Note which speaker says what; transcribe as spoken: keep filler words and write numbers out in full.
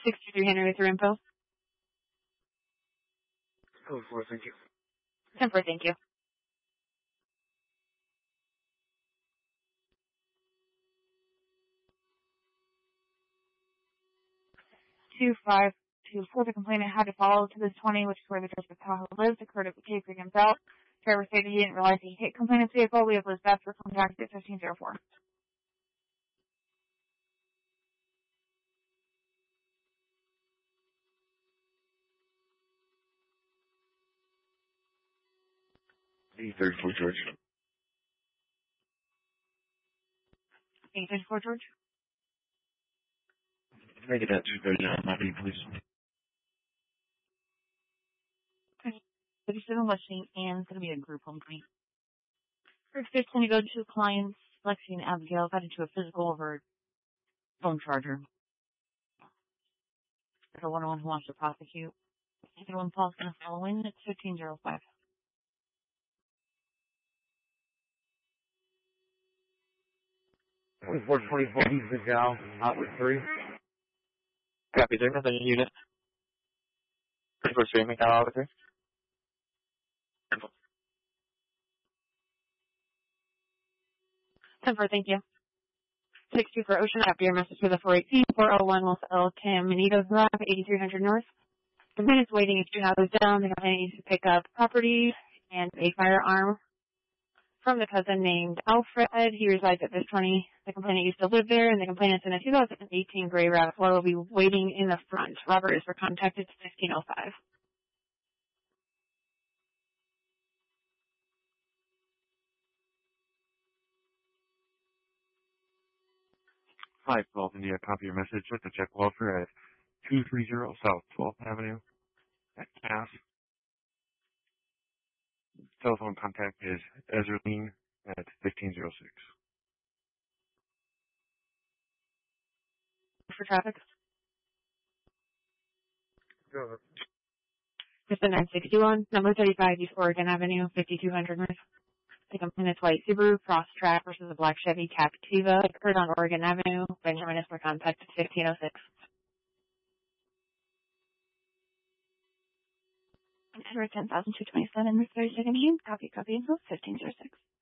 Speaker 1: sixty-three Henry through info.
Speaker 2: Oh, four, thank you.
Speaker 1: ten four, thank you. two five two four, the complainant had to follow to this twenty, which is where the Joseph Tahoe lives, occurred at the Cave Creek himself. Driver stated he didn't realize he hit complainant's vehicle. We have Liz Beth for contact at fifteen oh four.
Speaker 2: eight thirty-four, George.
Speaker 1: eight thirty-four, George.
Speaker 2: Make it at two thirty-nine, my B, please.
Speaker 1: thirty-seven Westing, and it's going to be a group home clean. First, it's going to go to clients, Lexi and Abigail, got into a physical over phone charger. For one who wants to prosecute. The second one, Paul's going to follow in. It's fifteen oh five.
Speaker 2: twenty-four twenty-four, he's Gal, out with three.
Speaker 3: Copy, there, another unit. twenty-four three, make that out with three.
Speaker 1: ten four, thank you. six two for Ocean, after your message for the four eighteen, four oh one Los El Caminitos Drive, eighty-three hundred North. The minute's waiting if two houses down. The company needs to pick up property and a firearm from the cousin named Alfred. He resides at this twenty. The complainant used to live there, and the complainant's in a two thousand eighteen gray RAV four will be waiting in the front. Robert is for contact at fifteen oh five.
Speaker 2: five twelve, India, copy your message with the check welfare at two thirty South twelfth Avenue at Cass. Telephone contact is Ezraline at fifteen oh six.
Speaker 1: For traffic.
Speaker 2: Go ahead.
Speaker 1: It's the nine sixty-one, number thirty-five East Oregon Avenue, fifty-two hundred North. The complainant's white Subaru Cross Track versus a black Chevy Captiva occurred on Oregon Avenue. Benjamin is for contact at fifteen oh six. Edward ten thousand two twenty-seven, thirty-second Hand, copy, copy info, fifteen oh six.